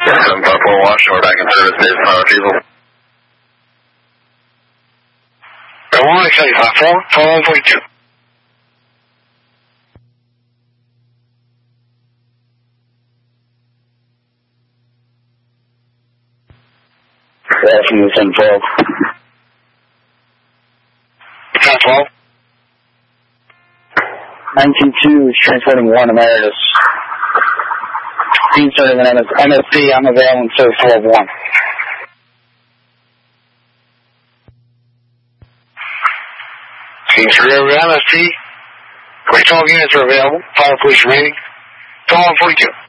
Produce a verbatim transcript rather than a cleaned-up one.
seven five four Wash, or back in service, base power retrieval. one seven five four, twelve forty-two. Yeah, from the ten twelve. ten twelve. nineteen two is transporting one Emeritus. Team starting an N S D, I'm available in service twelve one. Team three over N S D. twelve units are available. Fire police remaining. twelve forty-two.